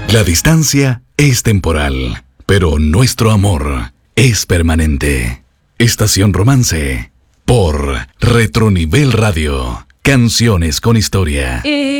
La distancia es temporal, pero nuestro amor es permanente. Estación Romance por Retronivel Radio. Canciones con historia.